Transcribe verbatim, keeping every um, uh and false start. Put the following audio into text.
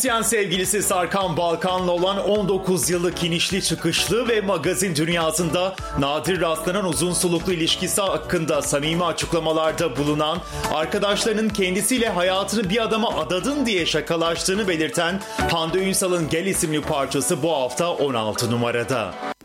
Müzisyen sevgilisi Serkan Balkan'la olan on dokuz yıllık inişli çıkışlı ve magazin dünyasında nadir rastlanan uzun soluklu ilişkisi hakkında samimi açıklamalarda bulunan, arkadaşlarının kendisiyle hayatını bir adama adadın diye şakalaştığını belirten Hande Ünsal'ın Gel isimli parçası bu hafta on altı numarada.